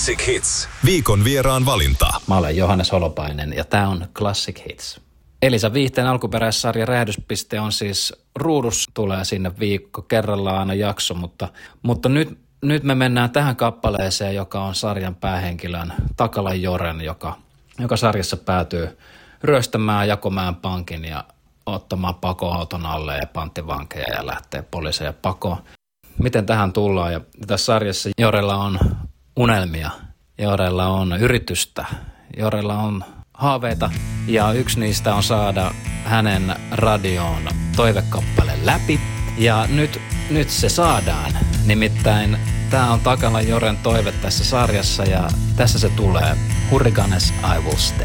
Classic Hits. Viikon vieraan valinta. Mä olen Johannes Holopainen ja tää on Classic Hits. Elisa Viihteen alkuperäissarja Räjähdyspiste on siis ruudussa, tulee sinne viikko kerrallaan aina jakso, mutta nyt me mennään tähän kappaleeseen, joka on sarjan päähenkilön Takalan Joren, joka sarjassa päätyy ryöstämään Jakomäen pankin ja ottamaan pakoauton alle ja panttivankeja ja lähtee poliiseja pakoon. Miten tähän tullaan? Ja tässä sarjassa Jorella on unelmia, Jorella on yritystä, Jorella on haaveita ja yksi niistä on saada hänen radioon toivekappale läpi. Ja nyt se saadaan. Nimittäin tää on Takalan Joren toive tässä sarjassa ja tässä se tulee. Hurricanes I Will Stay.